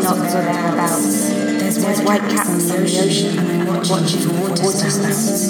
knots or thereabouts. There's white caps on the ocean, and I'm watching for water spouts.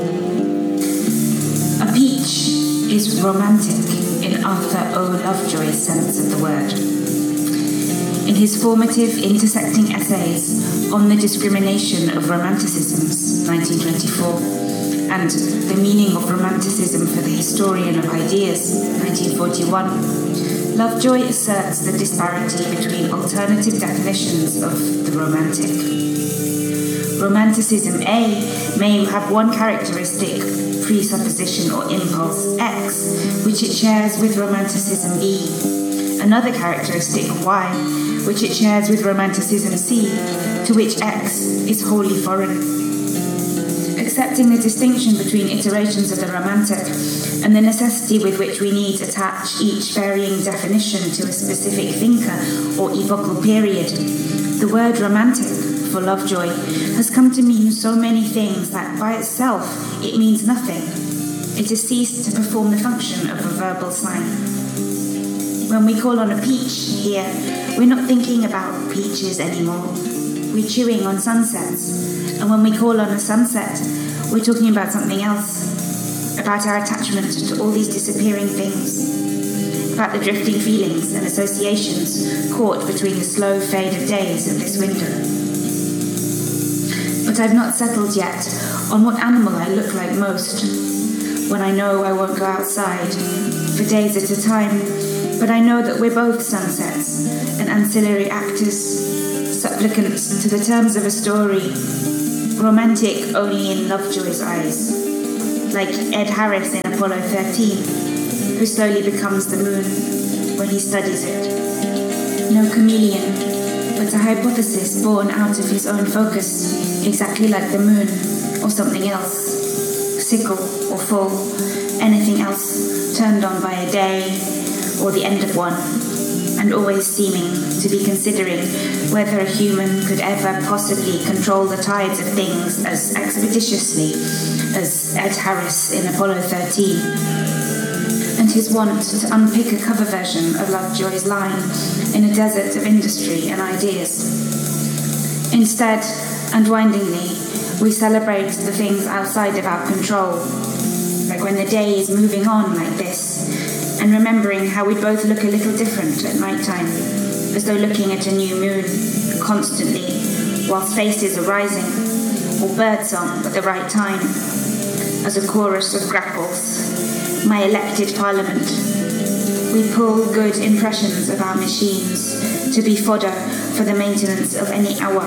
A peach is romantic in Arthur O. Lovejoy's sense of the word. In his formative intersecting essays on the discrimination of romanticisms, 1924, and the meaning of romanticism for the historian of ideas, 1941, Lovejoy asserts the disparity between alternative definitions of the romantic. Romanticism A may have one characteristic, presupposition or impulse X, which it shares with romanticism B, another characteristic Y, which it shares with romanticism C, to which X is wholly foreign. Accepting the distinction between iterations of the romantic and the necessity with which we need to attach each varying definition to a specific thinker or epochal period, the word romantic, for Lovejoy, has come to mean so many things that by itself it means nothing. It has ceased to perform the function of a verbal slang. When we call on a peach here, we're not thinking about peaches anymore. We're chewing on sunsets. And when we call on a sunset, we're talking about something else, about our attachment to all these disappearing things, about the drifting feelings and associations caught between the slow fade of days at this window. But I've not settled yet on what animal I look like most, when I know I won't go outside for days at a time, but I know that we're both sunsets and ancillary actors, supplicants to the terms of a story, romantic only in Lovejoy's eyes, like Ed Harris in Apollo 13, who slowly becomes the moon when he studies it. No chameleon, but a hypothesis born out of his own focus, exactly like the moon, or something else, sickle or full, anything else turned on by a day, or the end of one, and always seeming to be considering whether a human could ever possibly control the tides of things as expeditiously as Ed Harris in Apollo 13, and his want to unpick a cover version of Lovejoy's line in a desert of industry and ideas. Instead, unwindingly, we celebrate the things outside of our control, like when the day is moving on like this, and remembering how we both look a little different at night time, as though looking at a new moon constantly, whilst faces are rising, or birdsong at the right time, as a chorus of grapples, my elected parliament. We pull good impressions of our machines to be fodder for the maintenance of any hour,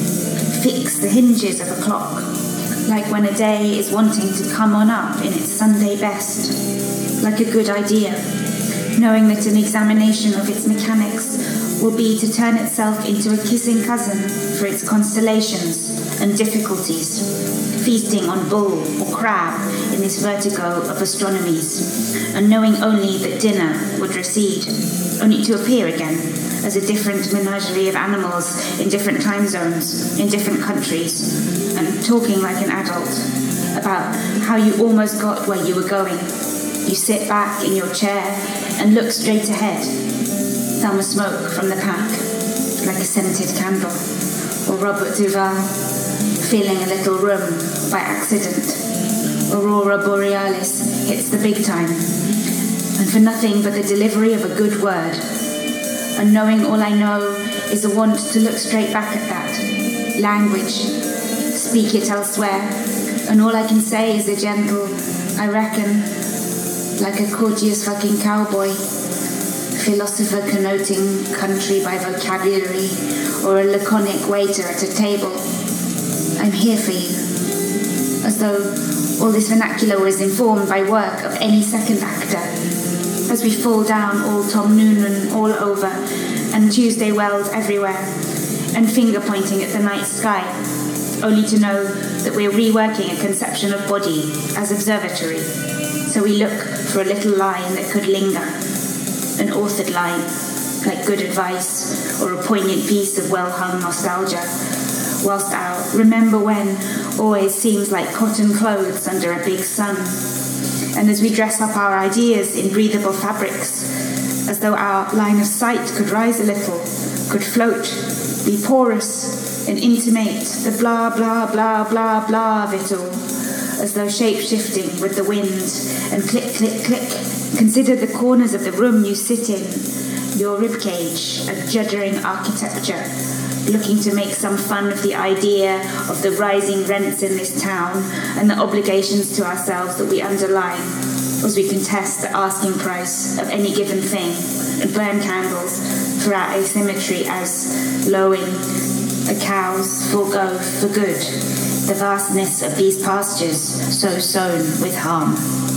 fix the hinges of a clock, like when a day is wanting to come on up in its Sunday best, like a good idea, knowing that an examination of its mechanics will be to turn itself into a kissing cousin for its constellations and difficulties, feasting on bull or crab in this vertigo of astronomies, and knowing only that dinner would recede, only to appear again as a different menagerie of animals in different time zones, in different countries, and talking like an adult about how you almost got where you were going. You sit back in your chair and look straight ahead, thumb a smoke from the pack, like a scented candle, or Robert Duvall, filling a little room by accident. Aurora Borealis hits the big time, and for nothing but the delivery of a good word. And knowing all I know is a want to look straight back at that language, speak it elsewhere, and all I can say is a gentle, I reckon, like a courteous fucking cowboy, philosopher connoting country by vocabulary, or a laconic waiter at a table. I'm here for you, as though all this vernacular was informed by work of any second actor, as we fall down all Tom Noonan all over, and Tuesday Wells everywhere, and finger-pointing at the night sky, only to know that we're reworking a conception of body as observatory. So we look for a little line that could linger, an authored line, like good advice, or a poignant piece of well-hung nostalgia, whilst our remember when always seems like cotton clothes under a big sun. And as we dress up our ideas in breathable fabrics, as though our line of sight could rise a little, could float, Be porous and intimate the blah blah blah blah blah of it all, as though shape-shifting with the wind, and click click click. Consider the corners of the room you sit in, your ribcage, a juddering architecture, looking to make some fun of the idea of the rising rents in this town and the obligations to ourselves that we underline as we contest the asking price of any given thing and burn candles for our asymmetry as lowing the cows forego for good the vastness of these pastures so sown with harm.